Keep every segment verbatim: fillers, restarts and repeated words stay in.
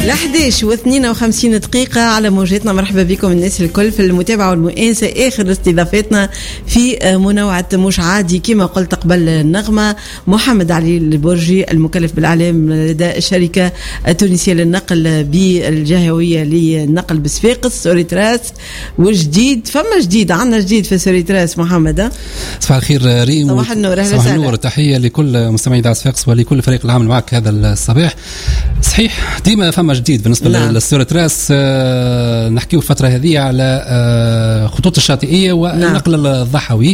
الأحداش واثنين وخمسين دقيقة على موجاتنا. مرحبا بكم الناس الكل في المتابعة والمؤانسة. آخر استضافتنا في منوعة مش عادي كما قلت قبل النغمة، محمد علي البرجي المكلف بالإعلام لدى الشركة التونسية للنقل بالجهوية للنقل بصفاقس سوريتراس. وجديد فما جديد عندنا جديد في سوريتراس محمد. صباح الخير ريم. صباح النور. صباح النور. تحية لكل مستمعي إذاعة صفاقس ولكل فريق العمل معك هذا الصباح. صحيح ديما فما جديد بالنسبة نعم. للسوريتراس. آه نحكيو الفترة هذه على آه خطوط الشاطئية والنقل نعم. الضحوي.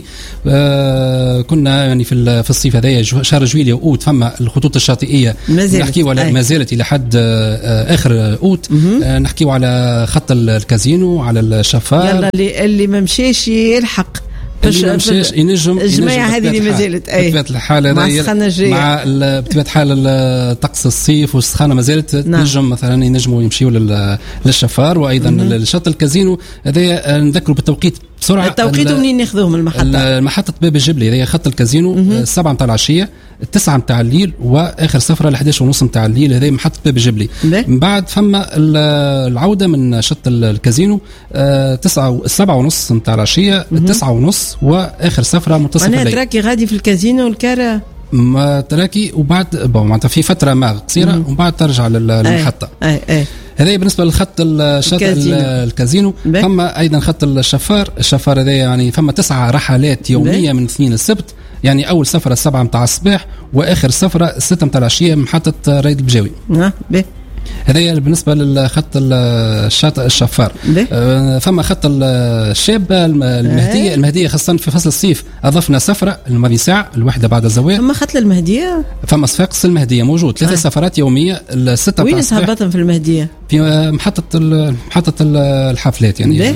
آه كنا يعني في في الصيف هذايا شهر جويلية وأوت فما الخطوط الشاطئية نحكيو على ما زالت إلى حد آه آخر أوت. آه نحكيو على خط الكازينو على الشفار. يلا اللي اللي ما مشاش يلحق اللي ما مشاش ينجم الجماعة هذه اللي ما زالت أي بطبيعة الحال مع مع بطبيعة الحال الطقس الصيف والسخانة ما زالت نعم. نجم مثلا ينجموا يمشيوا للشفار وأيضا للشط الكازينو. هذا نذكروا بالتوقيت بسرعة. التوقيت منين ناخذوهم المحطة؟ محطة باب الجبلي هذه خط الكازينو السبعة متاع العشية التسعة متاع الليل وآخر سفرة الحداش ونص متاع الليل. هذه محطة باب الجبلي. من بعد فما العودة من شط الكازينو تسعة السبعة ونص متاع العشية التسعة ونص وآخر سفرة منتصف الليل. أنا تراكي غادي في الكازينو والكارا ما تراكي وبعد معناتها في فترة ما قصيرة وبعد ترجع للمحطة. أي أي هذا بالنسبة للخط الشاطئ الكازينو. فما أيضا خط الشفار. الشفار هذا يعني فما تسعة رحلات يومية من اثنين السبت. يعني أول سفرة السبعة متاع الصباح وآخر سفرة الستة متاع العشية من محطة رايد البجاوي. نعم. هذا بالنسبة للخط الشاطئ الشفار. آه فما خط الشابة المهدية. المهدية خاصة في فصل الصيف أضفنا سفرة الماضي ساعة الواحدة بعد الزواج. فما خط المهدية. فما صفاقس المهدية موجود ثلاثة آه. سفرات يومية الستة. وين هبطن في المهدية؟ في محطة محطة الحافلات يعني.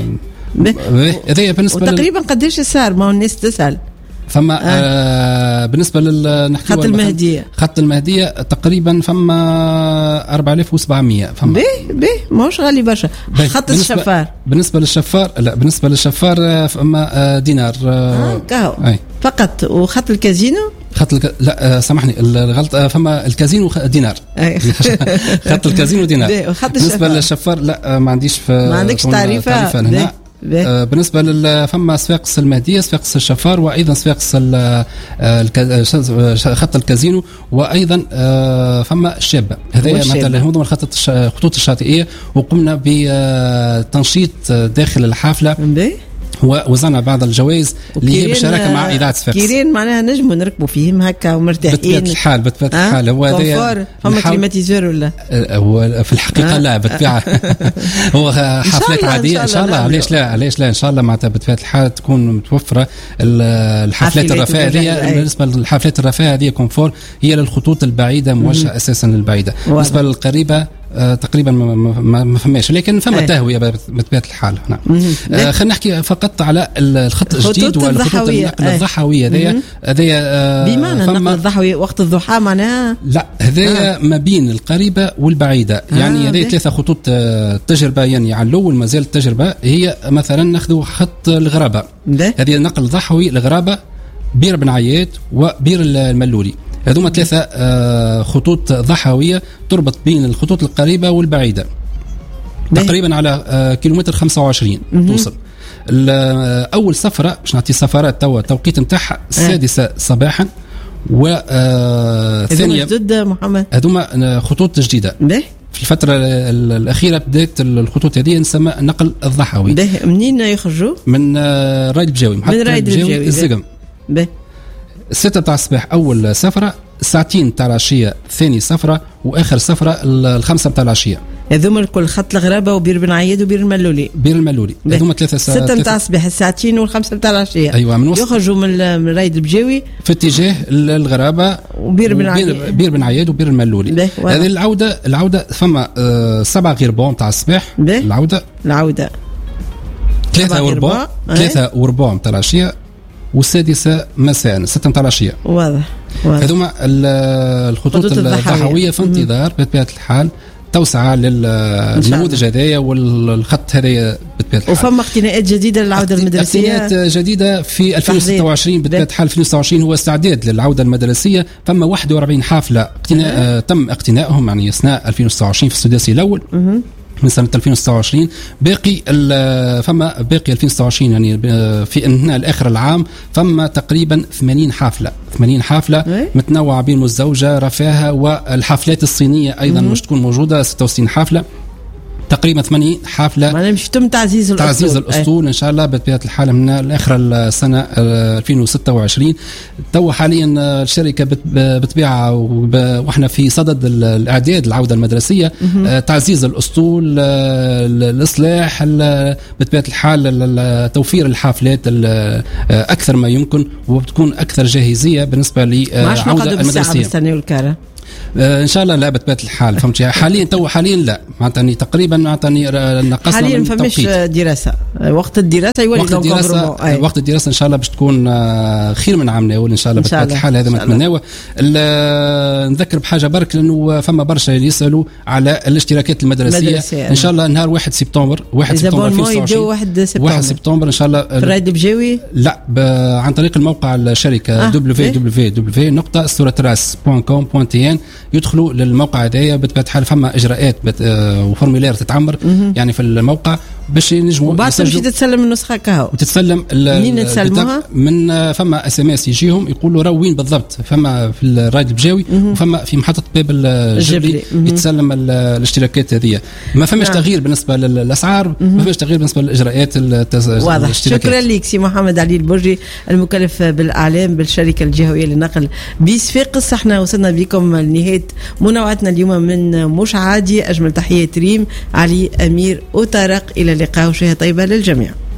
هذا بالنسبة وتقريبا قديش السعر؟ ما هو الناس تسأل. فما آه. آه بالنسبة للنحكي خط المهدية. خط المهدية تقريبا فما أربعة آلاف وسبعمية. فما بيه بيه ماهوش غالي برشا. خط بالنسبة الشفار. بالنسبة للشفار لا بالنسبة للشفار فما دينار. آه كهو فقط. وخط الكازينو خط الك... لا آه سامحني الغلط. آه فما الكازينو دينار. خط الكازينو دينار. بالنسبة للشفار لا آه ما عنديش في ما عندكش تعريفة هنا. آه بالنسبة لفما صفاقس المهدية صفاقس الشفار وأيضا صفاقس خط الكازينو وأيضا آه فما الشابة. هذا مثلا هم الخطوط الشاطئية. وقمنا بتنشيط داخل الحافلة ووزعنا بعض الجوائز اللي هي بالشراكه مع اذاعه صفاقس. كيرين معناها نجموا نركبوا فيهم هكا ومرتاحين بطبيعه الحال. بطبيعه الحال هو هذا فما كليماتيزور ولا هو في الحقيقه لا بالطبيعه هو حفلات عاديه ان شاء الله. علاش لا علاش لا ان شااء الله معناتها بطبيعه الحال تكون متوفره الحفلات الرفاهيه هذه. بالنسبه للحفلات الرفاهيه هذه كونفور هي للخطوط البعيده موجهه اساسا للبعيده. بالنسبه للقريبه آه تقريبا ما, ما, ما فماش لكن فما تهوية بطبيعة الحال. نعم. آه خلينا نحكي فقط على الخط الجديد والخطوط النقل الضحوي. هذايا هذايا آه بمعنى النقل الضحوي وقت الضحى معناها لا هذايا آه. ما بين القريبة والبعيدة. يعني هذه آه ثلاثة خطوط آه تجربة. يعني على الأول ما زالت التجربة هي مثلا ناخذ خط الغرابة. هذه النقل الضحوي الغرابة بير بن عياد وبير الملولي. هذوما ثلاثة خطوط ضحوية تربط بين الخطوط القريبة والبعيدة تقريبا على كيلومتر خمسة وعشرين توصل. أول سفرة باش نعطي سفرات توا التوقيت نتاعها السادسة صباحا وثانية جدد محمد. هذوما خطوط جديدة في الفترة الأخيرة بدأت الخطوط هذه نسمى النقل الضحوي. منين يخرجوا؟ من رايد البجاوي. من رايد البجاوي الزقم. الستة تاع الصباح أول سفرة ساعتين تاع العشية ثاني سفرة وآخر سفرة الخمسة تاع العشية. هذوما الكل خط الغرابة وبير بن عياد وبير الملولي. بير الملولي هذوما ثلاثة ساعات. ستة تاع الصباح الساعتين والخمسة تاع العشية. أيوة من وسط يخرجوا من رايد البجاوي في اتجاه الغرابة وبير بن عياد. بير بن عياد وبير الملولي. هذه العودة العودة فما آه سبعة غربون تاع الصباح. العودة العودة ثلاثة وربع ثلاثة وربع تاع العشية والسادسة مساء ستة متاع العشية. واضح. هذوما الخطوط الضحوية في انتظار بطبيعة الحال توسعة للنموذج هذايا والخط هذايا بطبيعه الحال. وفما اقتناءات جديده للعوده المدرسيه، اقتناءات جديده في ألفين وستة وعشرين بطبيعه الحال. ألفين وستة وعشرين هو استعداد للعوده المدرسيه، فما واحد وأربعين حافله اقتناء أه. تم اقتنائهم يعني اثناء ألفين وستة وعشرين في السداسي الاول أه. من سنة ألفين وستة وعشرين. باقي فما باقي ألفين وستة وعشرين يعني في انهاء الاخر العام فما تقريبا ثمانين حافله ثمانين حافله متنوعه بين مزدوجه رفاهه، والحفلات الصينيه ايضا مش تكون موجوده ستة وستين حافله تقريبا ثمانين حافله. معناها مش تم تعزيز الاسطول تعزيز الاسطول ان شاء الله بطبيعه الحال من اخر السنه ألفين وستة وعشرين. تو حاليا الشركه بتبيع واحنا في صدد الاعداد العوده المدرسيه، تعزيز الاسطول، الاصلاح، بطبيعه الحال توفير الحافلات اكثر ما يمكن، وبتكون اكثر جاهزيه بالنسبه للعوده المدرسيه. آه ان شاء الله لا بطبيعه الحال فهمت. حاليا تو حاليا لا معناتني تقريبا معناتني نقصنا حاليا فماش دراسه. وقت الدراسه يولي وقت الدراسه وقت الدراسه ان شاء الله باش تكون خير من عام الاول ان شاء الله بطبيعه الحال. هذا ما نتمناه. نذكر بحاجه برك لانه فما برشا يسالوا على الاشتراكات المدرسيه. ان شاء الله نهار واحد سبتمبر واحد سبتمبر ألفين وستة وعشرين واحد سبتمبر ان شاء الله في الرايد بجاوي لا عن طريق الموقع الشركه آه. دبليو دبليو دبليو نقطة ستوراتراس دوت كوم دوت تي يدخلوا للموقع هذايا. بطبيعه الحال فما اجراءات وفورمولير تتعمر يعني في الموقع باش ينجموا وبعد تمشي تتسلم النسخه كهو وتتسلم منين تسلموها من فما اس ام اس يجيهم يقولوا راهو وين بالضبط. فما في الرايد البجاوي وفما في محطه باب الجبلي يتسلم الاشتراكات هذه. ما فماش نعم. تغيير بالنسبه للاسعار، ما فماش تغيير بالنسبه للاجراءات واضح. شكرا لك سي محمد علي البرجي المكلف بالاعلام بالشركه الجهويه للنقل بصفاقس. احنا وصلنا بكم لنهايه منوعتنا اليوم من مش عادي. اجمل تحيه ريم علي امير وطارق، الى اللقاء وشهيه طيبه للجميع.